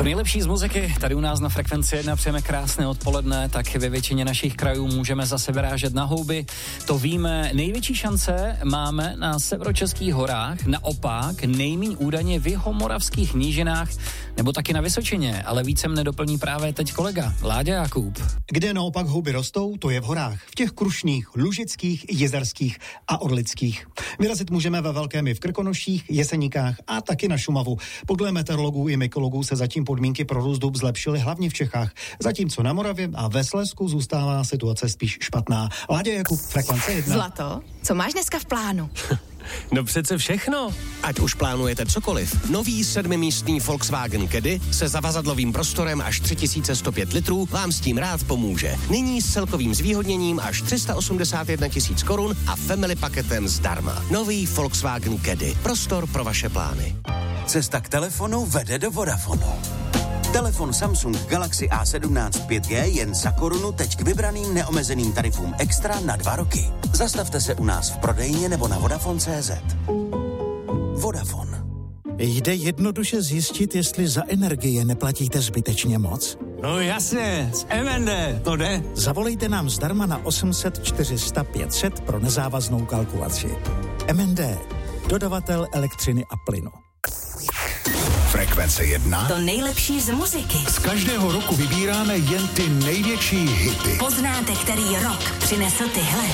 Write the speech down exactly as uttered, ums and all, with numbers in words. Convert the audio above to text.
To nejlepší z muziky tady u nás na Frekvenci jedna přejeme krásné odpoledne, tak ve většině našich krajů můžeme zase vyrážet na houby. To víme, největší šance máme na severočeských horách, naopak nejméně údajně v jihomoravských nížinách nebo taky na Vysočině, ale více mne doplní právě teď kolega Láďa Jakub. Kde naopak houby rostou, to je v horách, v těch Krušných, Lužických, Jizerských a Orlických. Vyrazit můžeme ve Velkém i v Krkonoších, Jeseníkách a taky na Šumavu. Podle meteorologů i mykologů se zatím podmínky pro růst hub zlepšily hlavně v Čechách, zatímco na Moravě a ve Slezsku zůstává situace spíš špatná. Láďa Jakub, Frekvence jedna. Zlato, co máš dneska v plánu? No přece všechno. Ať už plánujete cokoliv. Nový sedmimístný Volkswagen Caddy se zavazadlovým prostorem až tři tisíce sto pět litrů vám s tím rád pomůže. Nyní s celkovým zvýhodněním až tři sta osmdesát jedna tisíc korun a family paketem zdarma. Nový Volkswagen Caddy. Prostor pro vaše plány. Cesta k telefonu vede do Vodafonu. Telefon Samsung Galaxy A sedmnáct pět G jen za korunu teď k vybraným neomezeným tarifům extra na dva roky. Zastavte se u nás v prodejně nebo na Vodafone tečka cé zet. Vodafone. Jde jednoduše zjistit, jestli za energie neplatíte zbytečně moc? No jasně, z M N D, to jde. Zavolejte nám zdarma na osm set čtyři sta pět set pro nezávaznou kalkulaci. M N D, dodavatel elektřiny a plynu. Frekvence jedna. To nejlepší z muziky. Z každého roku vybíráme jen ty největší hity. Poznáte, který rok přinesl tyhle.